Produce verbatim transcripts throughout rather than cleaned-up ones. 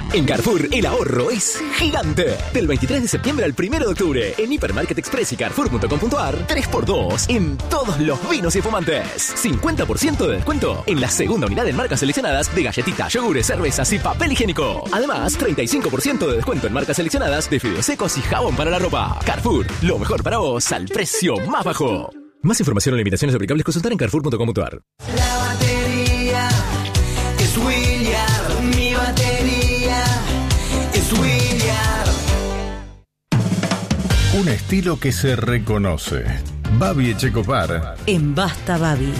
En Carrefour, el ahorro es gigante. Del veintitrés de septiembre al primero de octubre, en Hipermarket Express y Carrefour punto com punto a r, tres por dos en todos los vinos y fumantes. cincuenta por ciento de descuento en la segunda unidad en marcas seleccionadas de galletitas, yogures, cervezas y papel higiénico. Además, treinta y cinco por ciento de descuento en marcas seleccionadas de fideos secos y jabón para la ropa. Carrefour, lo mejor para vos al precio más bajo. Más información o limitaciones aplicables, consultar en Carrefour punto com punto a r. La batería es William, mi batería es William. Un estilo que se reconoce. Babi Echecopar. En Basta Babi.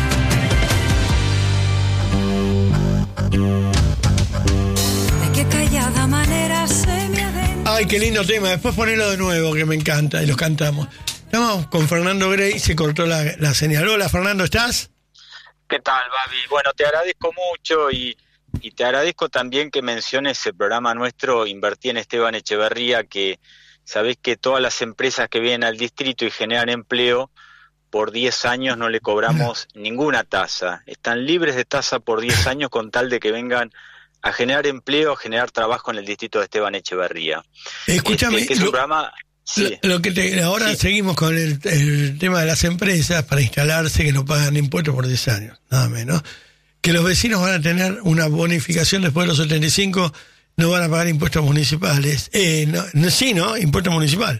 De qué callada manera se me adentra. Ay, qué lindo tema. Después ponelo de nuevo, que me encanta, y los cantamos. Estamos con Fernando Grey, se cortó la, la señal. Hola, Fernando, ¿estás? ¿Qué tal, Babi? Bueno, te agradezco mucho y, y te agradezco también que menciones el programa nuestro, Invertí en Esteban Echeverría, que sabés que todas las empresas que vienen al distrito y generan empleo, por diez años no le cobramos Mira. ninguna tasa. Están libres de tasa por diez años con tal de que vengan a generar empleo, a generar trabajo en el distrito de Esteban Echeverría. Escúchame, este, que es un lo, programa... Sí. Lo, lo que te, ahora sí. Seguimos con el, el tema de las empresas para instalarse que no pagan impuestos por diez años, nada menos. Que los vecinos van a tener una bonificación después de los setenta y cinco, no van a pagar impuestos municipales. Eh, no, no, sí, ¿no? Impuesto municipal.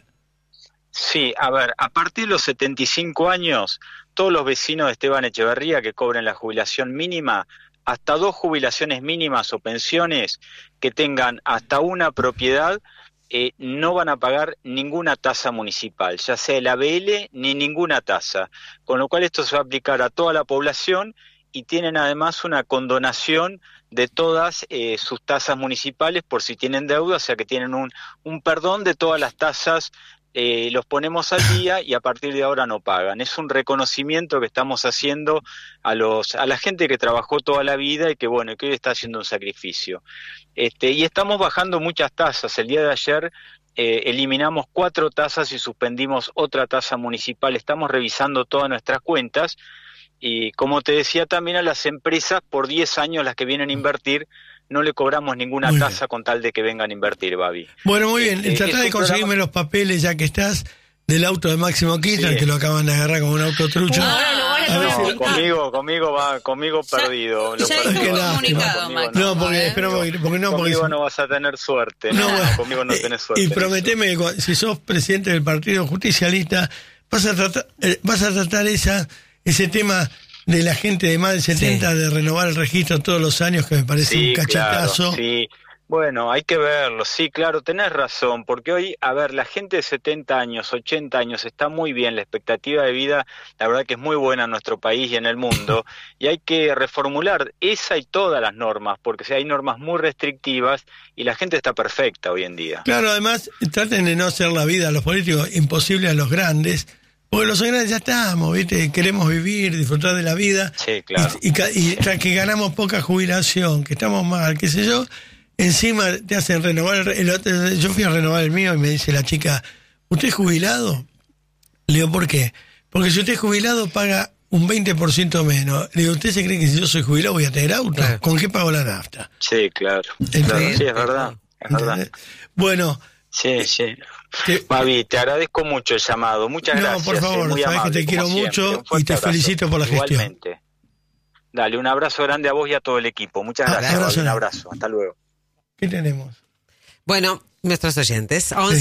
Sí, a ver, a partir de los setenta y cinco años, todos los vecinos de Esteban Echeverría que cobren la jubilación mínima, hasta dos jubilaciones mínimas o pensiones que tengan hasta una propiedad, Eh, no van a pagar ninguna tasa municipal, ya sea el A B L ni ninguna tasa, con lo cual esto se va a aplicar a toda la población y tienen además una condonación de todas eh, sus tasas municipales por si tienen deuda, o sea que tienen un, un perdón de todas las tasas, eh, los ponemos al día y a partir de ahora no pagan. Es un reconocimiento que estamos haciendo a los a la gente que trabajó toda la vida y que bueno, que hoy está haciendo un sacrificio. Este, y estamos bajando muchas tasas. El día de ayer eh, eliminamos cuatro tasas y suspendimos otra tasa municipal. Estamos revisando todas nuestras cuentas y, como te decía, también a las empresas por diez años las que vienen a invertir no le cobramos ninguna muy tasa bien. Con tal de que vengan a invertir, Babi. Bueno, muy bien. Eh, Tratá de conseguirme programa... los papeles ya que estás del auto de Máximo Kirchner, sí. Que lo acaban de agarrar como un auto trucho. No, no, no, conmigo, conmigo va, conmigo perdido. Ya, ya lo qué comunicado, conmigo no, no, porque, espera, porque, porque no, conmigo porque... no vas a tener suerte. No, no, no conmigo no tenés suerte. Y prometeme que si sos presidente del Partido Justicialista, vas a tratar, eh, vas a tratar esa, ese tema de la gente de más de setenta, sí. De renovar el registro todos los años, que me parece sí, un cachetazo. Claro, sí. Bueno, hay que verlo, sí, claro, tenés razón, porque hoy, a ver, la gente de setenta años, ochenta años, está muy bien, la expectativa de vida, la verdad que es muy buena en nuestro país y en el mundo, y hay que reformular esa y todas las normas, porque si hay normas muy restrictivas y la gente está perfecta hoy en día. Claro, además, traten de no hacer la vida a los políticos imposible a los grandes, porque los grandes ya estamos, ¿viste? Queremos vivir, disfrutar de la vida, sí, claro. y, y, y que ganamos poca jubilación, que estamos mal, qué sé yo. Encima te hacen renovar el, el, yo fui a renovar el mío y me dice la chica, ¿usted es jubilado? Le digo, ¿por qué? Porque si usted es jubilado paga un veinte por ciento menos. Le digo, ¿usted se cree que si yo soy jubilado voy a tener auto? Claro. ¿Con qué pago la nafta? Sí, claro. claro sí, es verdad. Es verdad. Bueno. Sí, sí. Te, Babi, te agradezco mucho el llamado. Muchas no, gracias. No, por favor, muy sabes amable, que te quiero mucho y te abrazo. Felicito por la gestión. Igualmente. Dale, un abrazo grande a vos y a todo el equipo. Muchas gracias, ah, Babi, un abrazo. Hasta luego. ¿Qué tenemos? Bueno, nuestros oyentes.